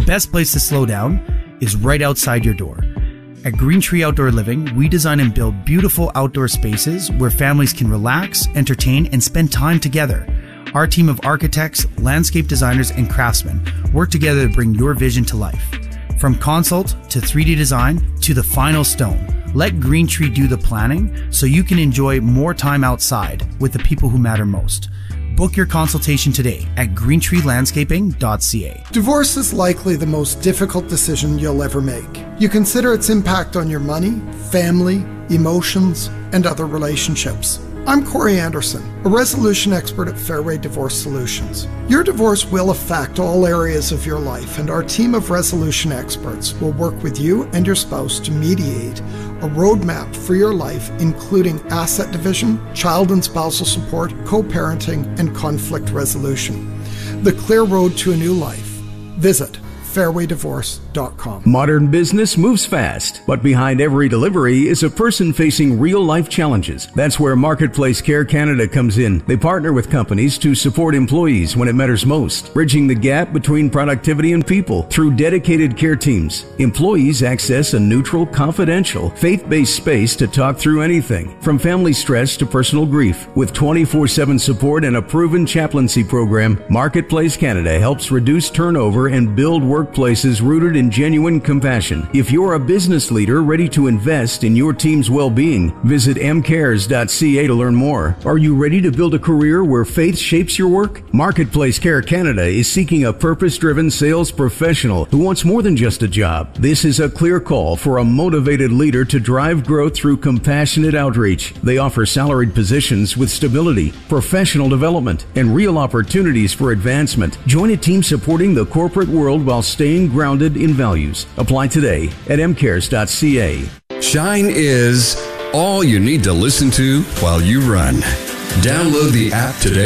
best place to slow down is right outside your door. At Green Tree Outdoor Living, we design and build beautiful outdoor spaces where families can relax, entertain, and spend time together. Our team of architects, landscape designers, and craftsmen work together to bring your vision to life. From consult to 3D design to the final stone, let Green Tree do the planning so you can enjoy more time outside with the people who matter most. Book your consultation today at greentreelandscaping.ca. Divorce is likely the most difficult decision you'll ever make. You consider its impact on your money, family, emotions, and other relationships. I'm Corey Anderson, a resolution expert at Fairway Divorce Solutions. Your divorce will affect all areas of your life, and our team of resolution experts will work with you and your spouse to mediate a roadmap for your life, including asset division, child and spousal support, co-parenting, and conflict resolution. The clear road to a new life. Visit fairwaydivorce.com. Modern business moves fast, but behind every delivery is a person facing real-life challenges. That's where Marketplace Care Canada comes in. They partner with companies to support employees when it matters most, bridging the gap between productivity and people through dedicated care teams. Employees access a neutral, confidential, faith-based space to talk through anything, from family stress to personal grief. With 24/7 support and a proven chaplaincy program, Marketplace Canada helps reduce turnover and build workplaces rooted in genuine compassion. If you're a business leader ready to invest in your team's well-being, visit mcares.ca to learn more. Are you ready to build a career where faith shapes your work? Marketplace Care Canada is seeking a purpose-driven sales professional who wants more than just a job. This is a clear call for a motivated leader to drive growth through compassionate outreach. They offer salaried positions with stability, professional development, and real opportunities for advancement. Join a team supporting the corporate world while staying grounded in values. Apply today at mcares.ca. Shine is all you need to listen to while you run. Download the app today.